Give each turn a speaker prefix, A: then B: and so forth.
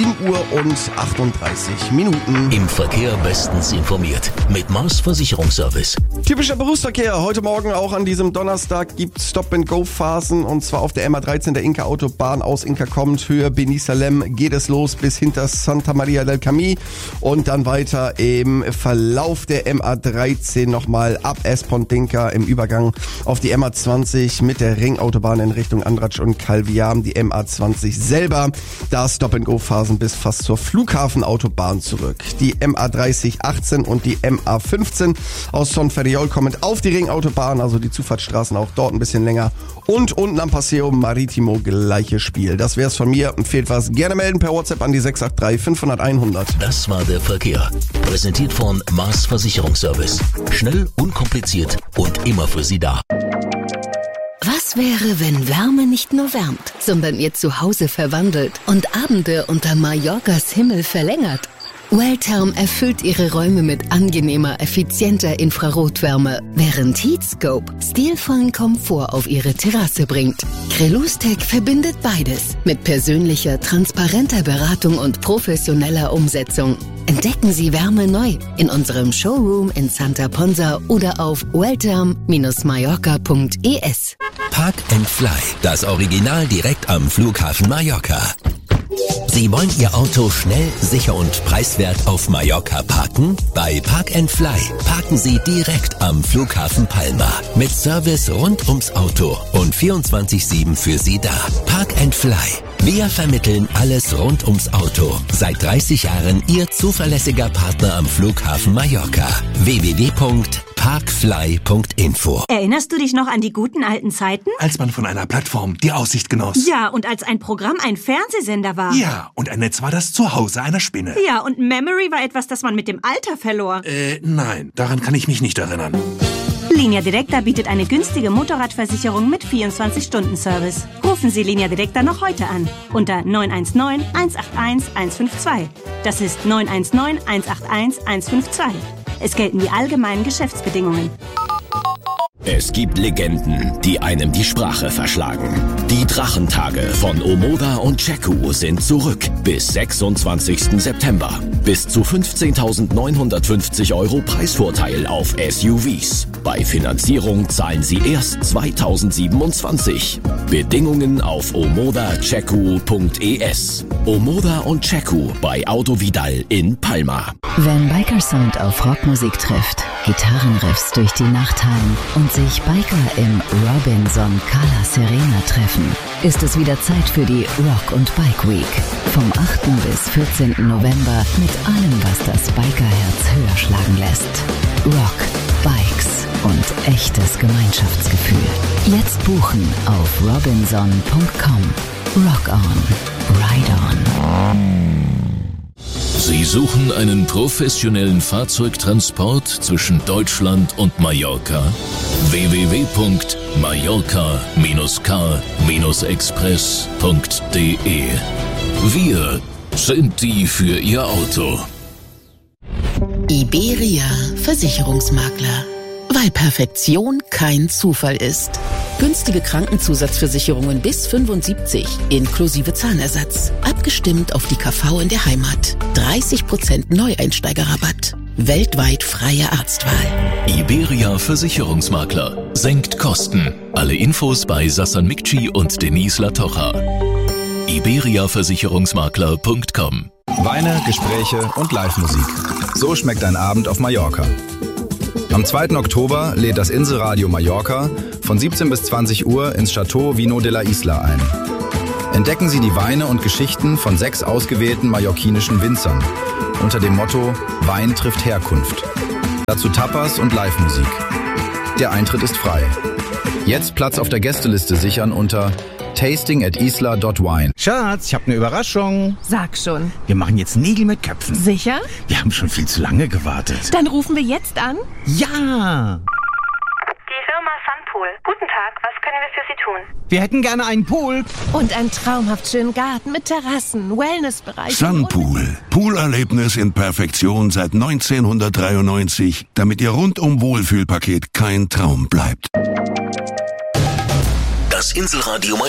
A: 7:38.
B: Im Verkehr bestens informiert mit Mars Versicherungsservice.
A: Typischer Berufsverkehr. Heute Morgen auch an diesem Donnerstag gibt Stop-and-Go-Phasen und zwar auf der MA13 der Inka-Autobahn aus Inka kommt. Höhe Beni Salem geht es los bis hinter Santa Maria del Camí und dann weiter im Verlauf der MA13 nochmal ab Espontinka im Übergang auf die MA20 mit der Ringautobahn in Richtung Andratsch und Calviam. Die MA20 selber, da Stop-and-Go-Phasen bis fast zur Flughafenautobahn zurück. Die MA30 18 und die MA15 aus Son Ferriol kommend auf die Ringautobahn, also die Zufahrtsstraßen auch dort ein bisschen länger. Und unten am Paseo Maritimo gleiches Spiel. Das wär's von mir. Fehlt was? Gerne melden per WhatsApp an die 683 500 100.
B: Das war der Verkehr. Präsentiert von Mars Versicherungsservice. Schnell, unkompliziert und immer für Sie da.
C: Was wäre, wenn Wärme nicht nur wärmt, sondern ihr Zuhause verwandelt und Abende unter Mallorcas Himmel verlängert? Welltherm erfüllt ihre Räume mit angenehmer, effizienter Infrarotwärme, während Heatscope stilvollen Komfort auf ihre Terrasse bringt. Crelustec verbindet beides mit persönlicher, transparenter Beratung und professioneller Umsetzung. Entdecken Sie Wärme neu in unserem Showroom in Santa Ponsa oder auf welltherm-mallorca.es.
D: Park and Fly, das Original direkt am Flughafen Mallorca. Sie wollen Ihr Auto schnell, sicher und preiswert auf Mallorca parken? Bei Park and Fly parken Sie direkt am Flughafen Palma. Mit Service rund ums Auto und 24/7 für Sie da. Park and Fly. Wir vermitteln alles rund ums Auto. Seit 30 Jahren Ihr zuverlässiger Partner am Flughafen Mallorca. www.parkfly.info.
E: Erinnerst du dich noch an die guten alten Zeiten?
F: Als man von einer Plattform die Aussicht genoss.
E: Ja, und als ein Programm ein Fernsehsender war.
F: Ja, und ein Netz war das Zuhause einer Spinne.
E: Ja, und Memory war etwas, das man mit dem Alter verlor.
F: Nein, daran kann ich mich nicht erinnern.
E: Linea Directa bietet eine günstige Motorradversicherung mit 24-Stunden-Service. Rufen Sie Linea Directa noch heute an unter 919 181 152. Das ist 919 181 152. Es gelten die allgemeinen Geschäftsbedingungen.
D: Es gibt Legenden, die einem die Sprache verschlagen. Die Drachentage von Omoda und Cheku sind zurück bis 26. September. Bis zu 15.950 € Preisvorteil auf SUVs. Bei Finanzierung zahlen Sie erst 2027. Bedingungen auf omodacheku.es. Omoda und Cheku bei Auto Vidal in Palma.
G: Wenn Bikersound auf Rockmusik trifft, Gitarrenriffs durch die Nacht hallen und sich Biker im Robinson Cala Serena treffen, ist es wieder Zeit für die Rock und Bike Week. Vom 8. bis 14. November mit allem, was das Bikerherz höher schlagen lässt. Rock, Bikes und echtes Gemeinschaftsgefühl. Jetzt buchen auf robinson.com. Rock on, ride on.
B: Sie suchen einen professionellen Fahrzeugtransport zwischen Deutschland und Mallorca? www.mallorca-car-express.de. Wir sind die für Ihr Auto.
C: Iberia Versicherungsmakler. Weil Perfektion kein Zufall ist. Günstige Krankenzusatzversicherungen bis 75, inklusive Zahnersatz. Abgestimmt auf die KV in der Heimat. 30% Neueinsteigerrabatt. Weltweit freie Arztwahl.
B: Iberia Versicherungsmakler. Senkt Kosten. Alle Infos bei Sassan Mikci und Denise Latocha. iberiaversicherungsmakler.com.
H: Weine, Gespräche und Live-Musik. So schmeckt ein Abend auf Mallorca. Am 2. Oktober lädt das Inselradio Mallorca von 17 bis 20 Uhr ins Chateau Vino de la Isla ein. Entdecken Sie die Weine und Geschichten von 6 ausgewählten mallorquinischen Winzern unter dem Motto Wein trifft Herkunft. Dazu Tapas und Live-Musik. Der Eintritt ist frei. Jetzt Platz auf der Gästeliste sichern unter tasting@isla.wine.
I: Schatz, ich habe eine Überraschung.
J: Sag schon.
I: Wir machen jetzt Nägel mit Köpfen.
J: Sicher?
I: Wir haben schon viel zu lange gewartet.
J: Dann rufen wir jetzt an.
I: Ja!
K: Die Firma Sunpool. Guten Tag, was können wir für Sie tun?
I: Wir hätten gerne einen Pool.
J: Und einen traumhaft schönen Garten mit Terrassen, Wellnessbereich.
L: Sunpool. Poolerlebnis in Perfektion seit 1993, damit Ihr rundum Wohlfühlpaket kein Traum bleibt.
B: Das Inselradio